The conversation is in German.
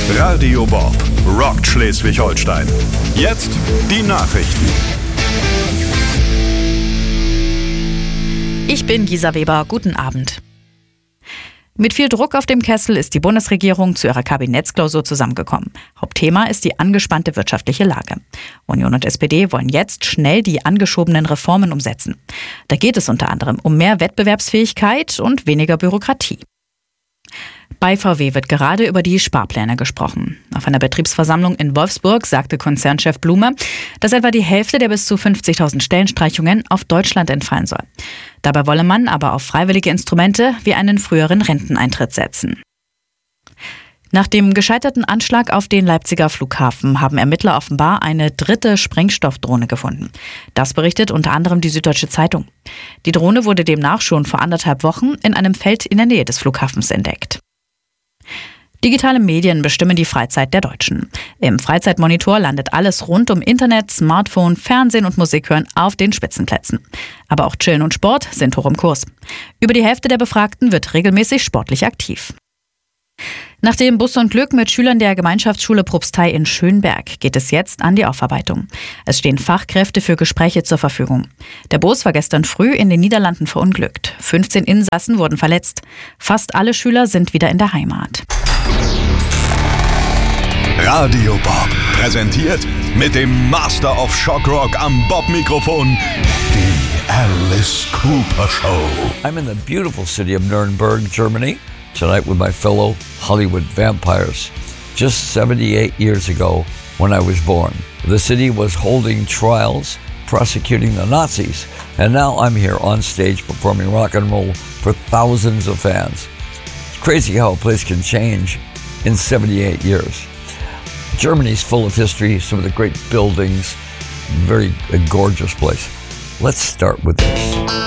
Radio Bob rockt Schleswig-Holstein. Jetzt die Nachrichten. Ich bin Gisa Weber. Guten Abend. Mit viel Druck auf dem Kessel ist die Bundesregierung zu ihrer Kabinettsklausur zusammengekommen. Hauptthema ist die angespannte wirtschaftliche Lage. Union und SPD wollen jetzt schnell die angeschobenen Reformen umsetzen. Da geht es unter anderem um mehr Wettbewerbsfähigkeit und weniger Bürokratie. Bei VW wird gerade über die Sparpläne gesprochen. Auf einer Betriebsversammlung in Wolfsburg sagte Konzernchef Blume, dass etwa die Hälfte der bis zu 50.000 Stellenstreichungen auf Deutschland entfallen soll. Dabei wolle man aber auf freiwillige Instrumente wie einen früheren Renteneintritt setzen. Nach dem gescheiterten Anschlag auf den Leipziger Flughafen haben Ermittler offenbar eine dritte Sprengstoffdrohne gefunden. Das berichtet unter anderem die Süddeutsche Zeitung. Die Drohne wurde demnach schon vor 1,5 Wochen in einem Feld in der Nähe des Flughafens entdeckt. Digitale Medien bestimmen die Freizeit der Deutschen. Im Freizeitmonitor landet alles rund um Internet, Smartphone, Fernsehen und Musik hören auf den Spitzenplätzen. Aber auch Chillen und Sport sind hoch im Kurs. Über die Hälfte der Befragten wird regelmäßig sportlich aktiv. Nach dem Busunglück mit Schülern der Gemeinschaftsschule Propstei in Schönberg geht es jetzt an die Aufarbeitung. Es stehen Fachkräfte für Gespräche zur Verfügung. Der Bus war gestern früh in den Niederlanden verunglückt. 15 Insassen wurden verletzt. Fast alle Schüler sind wieder in der Heimat. Radio Bob präsentiert mit dem Master of Shock Rock am Bob-Mikrofon die Alice Cooper Show. I'm in the beautiful city of Nuremberg, Germany, tonight with my fellow Hollywood vampires. Just 78 years ago when I was born, the city was holding trials prosecuting the Nazis, and now I'm here on stage performing rock and roll for thousands of fans. It's crazy how a place can change in 78 years. Germany's full of history, some of the great buildings, very gorgeous place. Let's start with this.